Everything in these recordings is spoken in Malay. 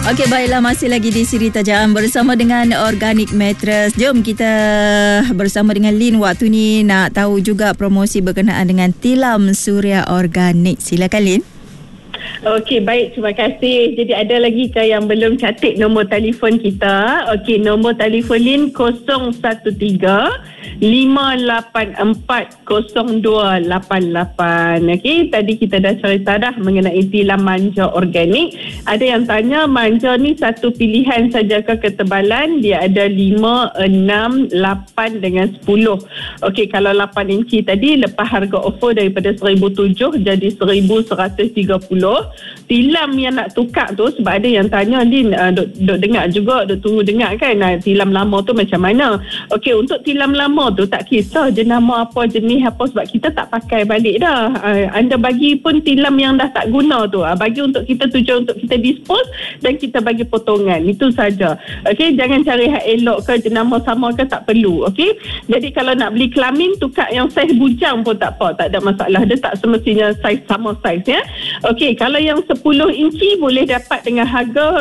Okey, baiklah, masih lagi di Siri Tajam bersama dengan Organic Mattress. Jom kita bersama dengan Lin waktu ni nak tahu juga promosi berkenaan dengan tilam suria organik. Silakan Lin. Okey, baik, terima kasih. Jadi ada lagi ke yang belum catat nombor telefon kita? Okey, nombor telefon Lin 013-584-0288. Okey, tadi kita dah cerita dah mengenai tilam manja organik. Ada yang tanya, manja ni satu pilihan saja ke ketebalan? Dia ada 5, 6, 8 dengan 10. Okey, kalau 8 inci tadi lepas harga offer daripada 1,007 jadi 1,130. Tilam yang nak tukar tu, sebab ada yang tanya, Din, duk dengar juga, duk tunggu dengar kan, tilam lama tu macam mana? Okey, untuk tilam lama tu tak kisah jenama apa, jenis apa, sebab kita tak pakai balik dah. Anda bagi pun tilam yang dah tak guna tu, bagi untuk kita, tujuan untuk kita dispose dan kita bagi potongan, itu saja. Okey, jangan cari hak elok ke, jenama sama ke, tak perlu. Okey, jadi kalau nak beli kelamin, tukar yang saiz bujang pun tak apa, tak ada masalah. Dia tak semestinya saiz sama saiz ya. Okey, kalau yang 10 inci boleh dapat dengan harga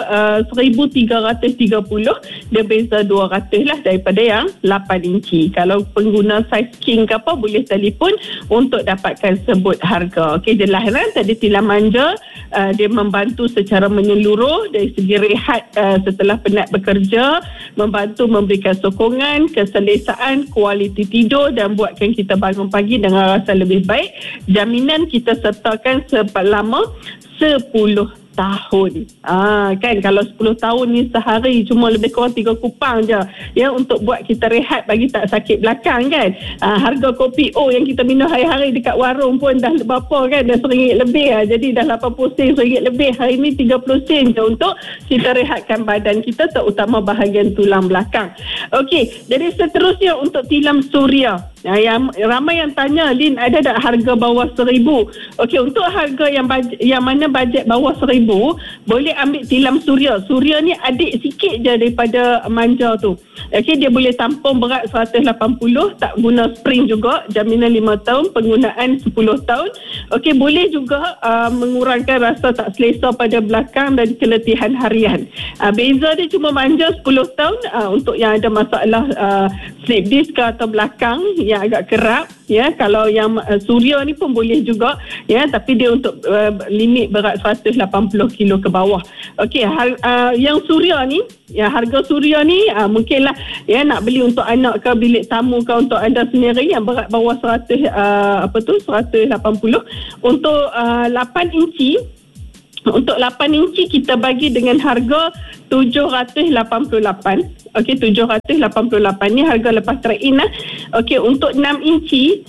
1,330. Dia beza 200 lah daripada yang 8 inci. Kalau pengguna saiz king ke apa, boleh telefon untuk dapatkan sebut harga. Okey, jelas kan? Tadi tilam manja dia membantu secara menyeluruh dari segi rehat setelah penat bekerja, membantu memberikan sokongan, keselesaan, kualiti tidur dan buatkan kita bangun pagi dengan rasa lebih baik. Jaminan kita sertakan selama 10 tahun. Kan, kalau 10 tahun ni sehari cuma lebih kurang 3 kupang je ya, untuk buat kita rehat bagi tak sakit belakang kan. Harga kopi yang kita minum hari-hari dekat warung pun dah berapa kan, dah RM1 lebih jadi dah 80 sen, RM1 lebih. Hari ni 30 sen je untuk kita rehatkan badan kita, terutama bahagian tulang belakang. Okey, jadi seterusnya untuk tilam suria. Yang ramai yang tanya, Lin, ada tak harga bawah 1,000? Okey, untuk harga yang mana bajet bawah 1,000, boleh ambil tilam suria. Suria ni adik sikit je daripada manja tu. Okey, dia boleh tampung berat 180, tak guna spring juga, jaminan 5 tahun, penggunaan 10 tahun. Okey, boleh juga mengurangkan rasa tak selesa pada belakang dan keletihan harian. Beza dia cuma manja 10 tahun. Untuk yang ada masalah slip disc atau belakang yang agak kerap ya, kalau yang suria ni pun boleh juga ya, tapi dia untuk limit berat 180 kilo ke bawah. Okey, yang suria ni ya, harga suria ni mungkinlah ya, nak beli untuk anak ke, bilik tamu ke, untuk anda sendiri yang berat bawah 180. Untuk 8 inci, untuk 8 inci kita bagi dengan harga 788. Okey, 788 ni harga lepas trade-in lah. Okey, untuk 6 inci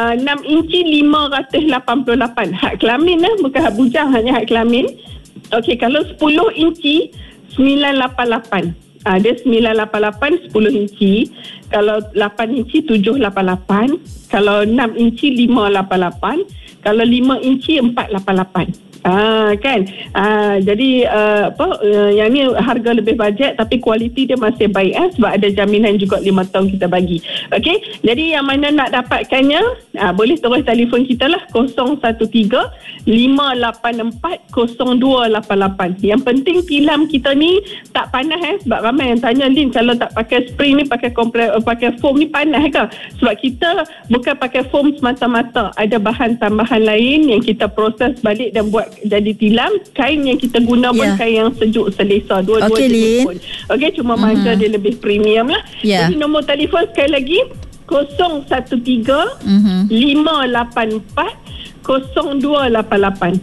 588. Hak kelamin bukan hak bujang, hanya hak kelamin. Okey, kalau 10 inci 988. Dia 988 10 inci. Kalau 8 inci 788. Kalau 6 inci 588. Kalau 5 inci 488. Kan, jadi yang ni harga lebih bajet tapi kualiti dia masih baik sebab ada jaminan juga 5 tahun kita bagi. Okey, jadi yang mana nak dapatkannya, boleh terus telefon kita lah 013-584-0288. Yang penting tilam kita ni tak panas sebab ramai yang tanya, Lin, kalau tak pakai spring ni, pakai foam ni panas ke? Sebab kita bukan pakai foam semata-mata, ada bahan tambahan lain yang kita proses balik dan buat jadi tilam. Kain yang kita guna pun kain yang sejuk selesa, dua-dua jenis pun. Okey, cuma manja dia lebih premium lah. Jadi nombor telefon sekali lagi 013-584-0288.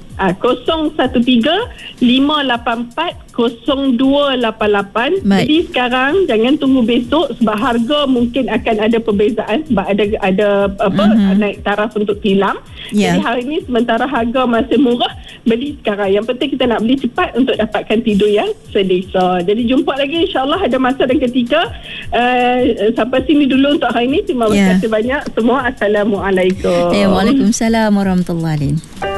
013-584-0288. Jadi sekarang jangan tunggu besok sebab harga mungkin akan ada perbezaan sebab ada naik taraf untuk tilam. Jadi hari ni sementara harga masih murah, beli sekarang. Yang penting kita nak beli cepat untuk dapatkan tidur yang selesa. Jadi jumpa lagi insyaAllah ada masa dan ketika. Sampai sini dulu untuk hari ni. Terima kasih banyak semua. Assalamualaikum. Waalaikumsalam warahmatullahi wabarakatuh.